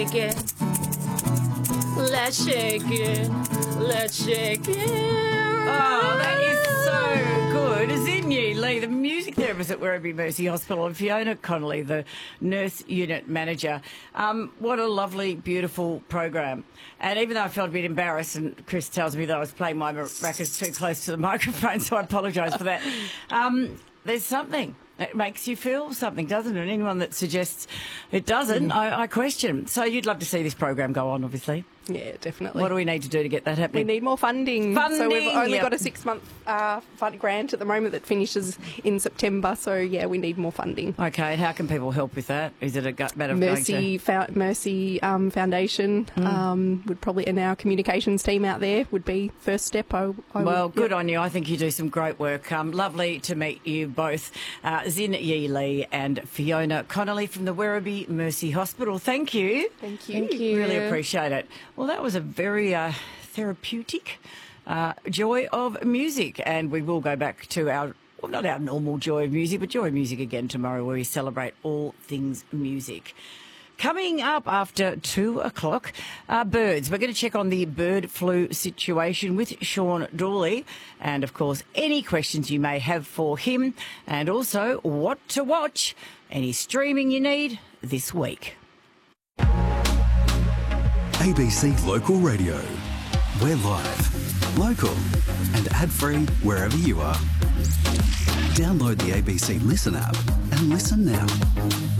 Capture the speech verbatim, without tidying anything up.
it. Let's shake it. Let's shake it. Oh, that is so good. Isn't you, Lee, the music therapist at Werribee Mercy Hospital, and Fiona Connolly, the nurse unit manager. Um, what a lovely, beautiful program. And even though I felt a bit embarrassed, and Chris tells me that I was playing my maracas too close to the microphone, so I apologise for that. Um, there's something. It makes you feel something, doesn't it? And anyone that suggests it doesn't, mm. I, I question. So you'd love to see this program go on, obviously. Yeah, definitely. What do we need to do to get that happening? We need more funding. Funding, So we've only yep. got a six-month uh, fund grant at the moment that finishes in September. So, yeah, we need more funding. Okay, how can people help with that? Is it a gut matter of Mercy, going to... Fo- Mercy um, Foundation mm. um, would probably, and our communications team out there would be first step. I, I well, would, good yep. on you. I think you do some great work. Um, lovely to meet you both, uh, Zin Yi Lee and Fiona Connolly from the Werribee Mercy Hospital. Thank you. Thank you. Thank you. Really appreciate it. Well, that was a very uh, therapeutic uh, joy of music, and we will go back to our, well, not our normal joy of music, but joy of music again tomorrow, where we celebrate all things music. Coming up after two o'clock, uh, birds. We're going to check on the bird flu situation with Sean Dawley, and of course any questions you may have for him, and also what to watch, any streaming you need this week. A B C Local Radio. We're live, local and ad-free wherever you are. Download the A B C Listen app and listen now.